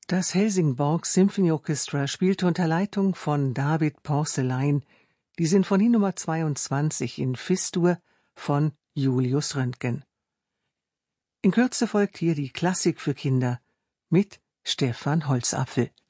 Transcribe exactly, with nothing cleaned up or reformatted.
Das Helsingborg Symphony Orchestra spielte unter Leitung von David Porcelain die Sinfonie Nummer zweiundzwanzig in Fis-Dur von Julius Röntgen. In Kürze folgt hier die Klassik für Kinder mit Stefan Holzapfel.